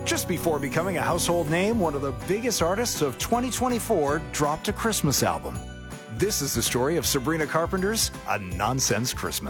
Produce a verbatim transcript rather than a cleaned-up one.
Just before becoming a household name, one of the biggest artists of twenty twenty-four dropped a Christmas album. This is the story of Sabrina Carpenter's A Nonsense Christmas.